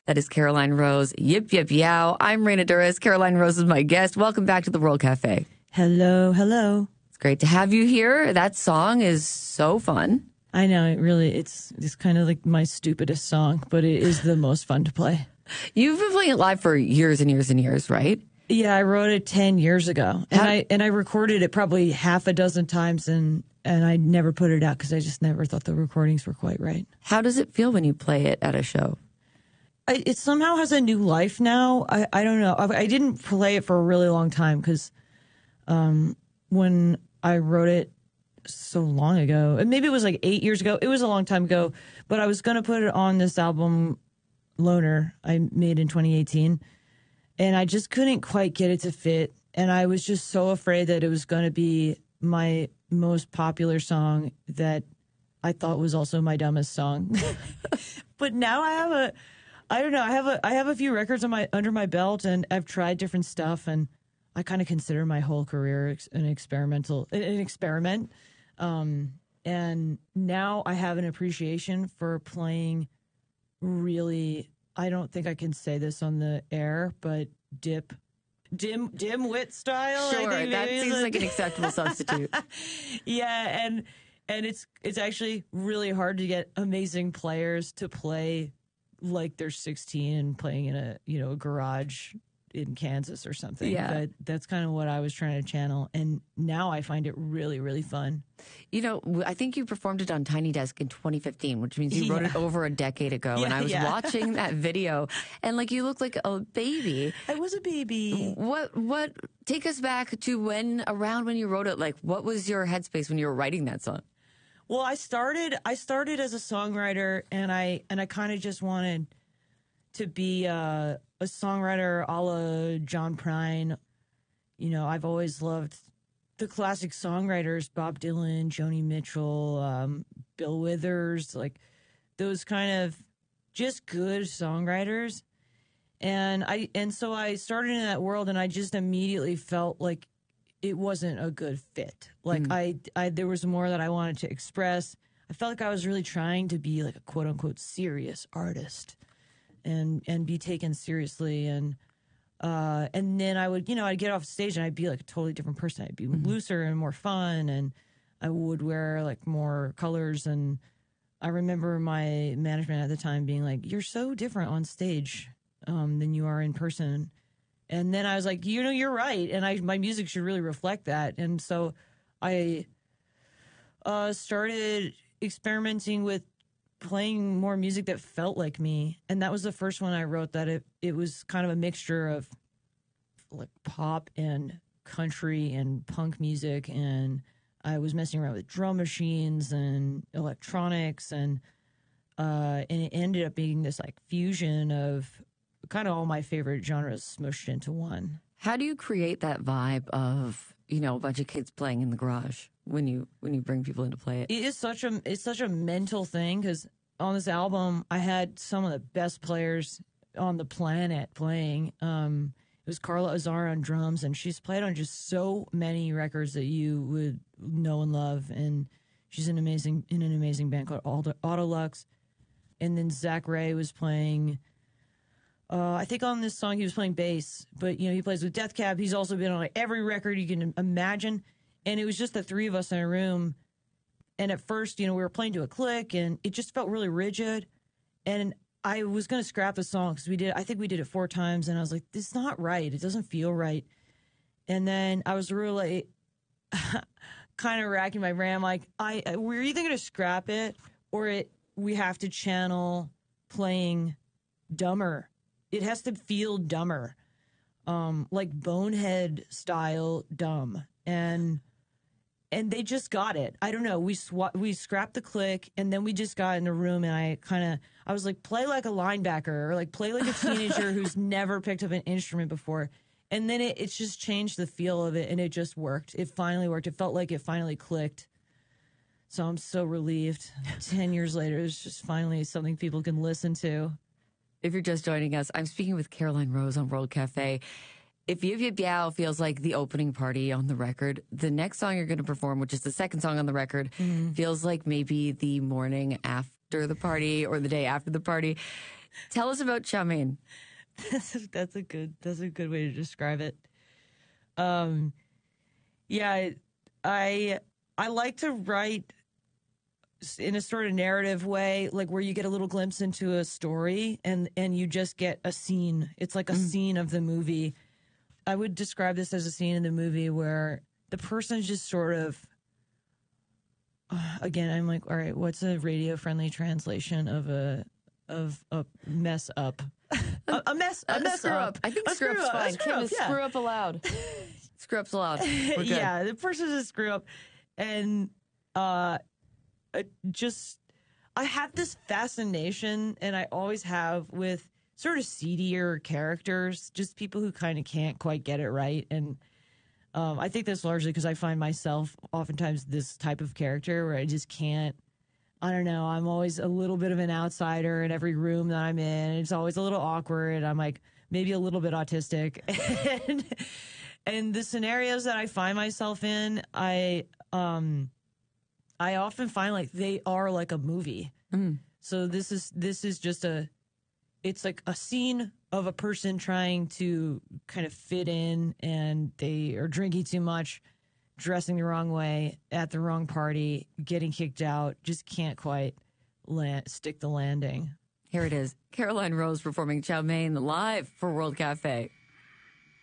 That is Caroline Rose. Yip, yip, yow. I'm Raina Duras. Caroline Rose is my guest. Welcome back to the World Cafe. Hello, hello. It's great to have you here. That song is so fun. I know, it's kind of like my stupidest song, but it is the most fun to play. You've been playing it live for years and years and years, right? Yeah, I wrote it 10 years ago. And I recorded it probably half a dozen times and I never put it out because I just never thought the recordings were quite right. How does it feel when you play it at a show? It somehow has a new life now. I don't know. I didn't play it for a really long time because when I wrote it so long ago, and maybe it was like 8 years ago, it was a long time ago, but I was going to put it on this album, Loner, I made in 2018, and I just couldn't quite get it to fit. And I was just so afraid that it was going to be my most popular song that I thought was also my dumbest song. But now I have a few records under my belt, and I've tried different stuff, and I kind of consider my whole career an experiment. And now I have an appreciation for playing really, I don't think I can say this on the air, but dim-wit style. Sure, that seems like an acceptable substitute. Yeah, and it's actually really hard to get amazing players to play like they're 16 and playing in a garage in Kansas or something. Yeah. But that's kind of what I was trying to channel. And now I find it really, really fun. You know, I think you performed it on Tiny Desk in 2015, which means you wrote it over a decade ago. Yeah, and I was watching that video, and like you look like a baby. I was a baby. What take us back to around when you wrote it, like what was your headspace when you were writing that song? Well, I started as a songwriter, and I kind of just wanted to be a songwriter a la John Prine. You know, I've always loved the classic songwriters, Bob Dylan, Joni Mitchell, Bill Withers, like those kind of just good songwriters. And so I started in that world, and I just immediately felt like it wasn't a good fit. Like there was more that I wanted to express. I felt like I was really trying to be like a quote unquote serious artist and be taken seriously. And then I would, I'd get off stage and I'd be like a totally different person. I'd be looser and more fun, and I would wear like more colors. And I remember my management at the time being like, "You're so different on stage than you are in person." And then I was like, you're right. And my music should really reflect that. And so I started experimenting with playing more music that felt like me. And that was the first one I wrote that it was kind of a mixture of like pop and country and punk music. And I was messing around with drum machines and electronics. And it ended up being this like fusion of kind of all my favorite genres smushed into one. How do you create that vibe of, a bunch of kids playing in the garage when you bring people in to play it? It's such a mental thing, because on this album I had some of the best players on the planet playing. It was Carla Azar on drums, and she's played on just so many records that you would know and love. And she's in an amazing band called Autolux. And then Zach Ray was playing. I think on this song he was playing bass, but he plays with Death Cab. He's also been on like every record you can imagine, and it was just the three of us in a room. And at first, we were playing to a click, and it just felt really rigid. And I was going to scrap the song because I think we did it 4 times, and I was like, "This is not right. It doesn't feel right." And then I was really kind of racking my brain. I'm like, we're either going to scrap it or we have to channel playing dumber. It has to feel dumber, like Bonehead style dumb, and they just got it. I don't know. We scrapped the click, and then we just got in the room, and I was like, play like a linebacker, or like play like a teenager who's never picked up an instrument before, and then it's just changed the feel of it, and it just worked. It finally worked. It felt like it finally clicked. So I'm so relieved. 10 years later, it's just finally something people can listen to. If you're just joining us, I'm speaking with Caroline Rose on World Cafe. If Yip Yip Yow feels like the opening party on the record, the next song you're going to perform, which is the second song on the record, feels like maybe the morning after the party or the day after the party. Tell us about chow mein. That's a good way to describe it. Yeah, I like to write in a sort of narrative way, like where you get a little glimpse into a story and you just get a scene. It's like a scene of the movie. I would describe this as a scene in the movie where the person's just sort of, again, I'm like, all right, what's a radio friendly translation of a mess up? a mess screw up. I think screw up's fine. Kim is screw up allowed. Screw up's allowed. We're good. Yeah, the person's a screw up. And I have this fascination, and I always have, with sort of seedier characters, just people who kind of can't quite get it right. And I think that's largely because I find myself oftentimes this type of character where I just can't, I don't know, I'm always a little bit of an outsider in every room that I'm in. It's always a little awkward. I'm like maybe a little bit autistic. And the scenarios that I find myself in, I often find like they are like a movie. So this is just it's like a scene of a person trying to kind of fit in, and they are drinking too much, dressing the wrong way, at the wrong party, getting kicked out, just can't quite stick the landing. Here it is. Caroline Rose performing Chow Mein live for World Cafe.